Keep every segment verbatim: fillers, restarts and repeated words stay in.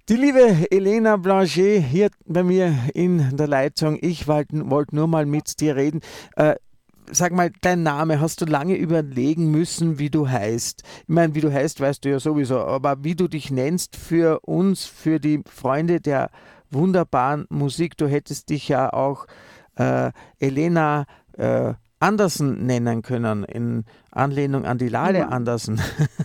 Die liebe Elena Blanchet hier bei mir in der Leitung. Ich wollte wollt nur mal mit dir reden. Äh, Sag mal, dein Name, hast du lange überlegen müssen, wie du heißt? Ich meine, wie du heißt, weißt du ja sowieso, aber wie du dich nennst für uns, für die Freunde der wunderbaren Musik, du hättest dich ja auch äh, Elena äh, Andersen nennen können, in Anlehnung an die Lale Ja. Andersen.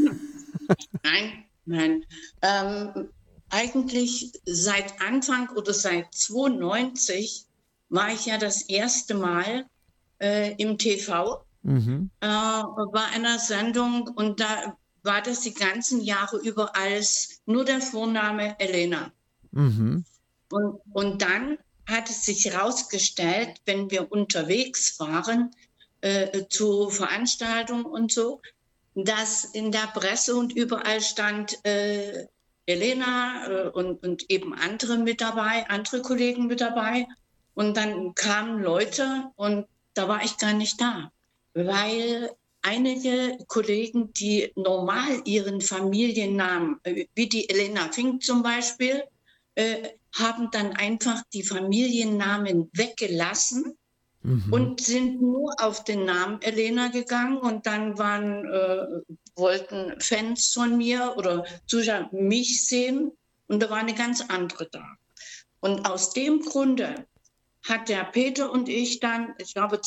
Nein, nein. Ähm, eigentlich seit Anfang oder seit zweiundneunzig war ich ja das erste Mal äh, im T V Mhm, äh, bei einer Sendung und da war das die ganzen Jahre über als nur der Vorname Elena. mhm, Und, und dann hat es sich herausgestellt, wenn wir unterwegs waren äh, zu Veranstaltungen und so, dass in der Presse und überall stand äh, Elena äh, und, und eben andere mit dabei, andere Kollegen mit dabei. Und dann kamen Leute und da war ich gar nicht da, weil einige Kollegen, die normal ihren Familiennamen, äh, wie die Elena Fink zum Beispiel, äh, haben dann einfach die Familiennamen weggelassen mhm. und sind nur auf den Namen Elena gegangen und dann waren, äh, wollten Fans von mir oder Zuschauer mich sehen und da war eine ganz andere da. Und aus dem Grunde hat der Peter und ich dann, ich glaube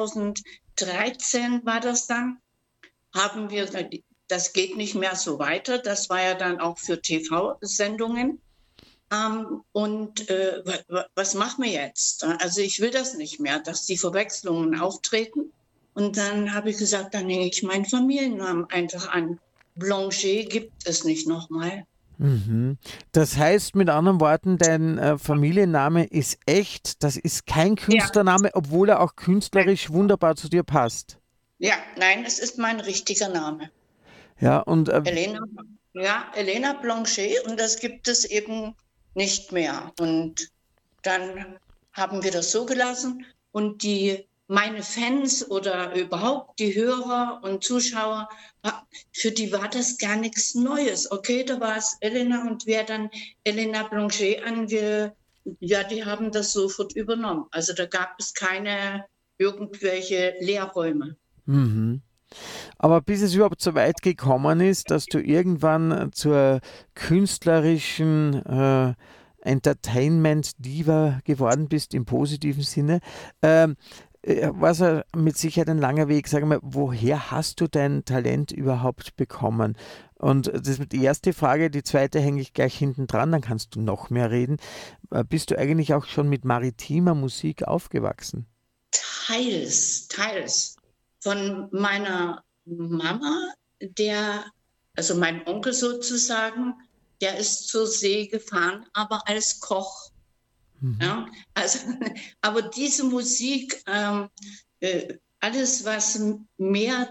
zweitausenddreizehn war das dann, haben wir gesagt, das geht nicht mehr so weiter. Das war ja dann auch für T V-Sendungen. Ähm, und äh, wa- wa- was machen wir jetzt? Also ich will das nicht mehr, dass die Verwechslungen auftreten. Und dann habe ich gesagt, dann hänge ich meinen Familiennamen einfach an. Blanchet gibt es nicht nochmal. Mhm. Das heißt mit anderen Worten, dein äh, Familienname ist echt, das ist kein Ja, Künstlername, obwohl er auch nein. künstlerisch wunderbar zu dir passt. Ja, nein, es ist mein richtiger Name. Ja, und äh, Elena, ja, Elena Blanchet und das gibt es eben nicht mehr. Und dann haben wir das so gelassen und die meine Fans oder überhaupt die Hörer und Zuschauer, für die war das gar nichts Neues. Okay, da war es Elena und wer dann Elena Blanchet ange, ja, die haben das sofort übernommen. Also da gab es keine irgendwelche Leerräume. mhm. Aber bis es überhaupt so weit gekommen ist, dass du irgendwann äh, zur künstlerischen äh, Entertainment-Diva geworden bist, im positiven Sinne, ähm, äh, war es ja mit Sicherheit ein langer Weg. Sag mal, woher hast du dein Talent überhaupt bekommen? Und das ist die erste Frage, die zweite hänge ich gleich hinten dran, dann kannst du noch mehr reden. Äh, Bist du eigentlich auch schon mit maritimer Musik aufgewachsen? Teils, teils von meiner Mama, der, also mein Onkel sozusagen, der ist zur See gefahren, aber als Koch. Mhm. Ja? Also, aber diese Musik, ähm, äh, alles, was mehr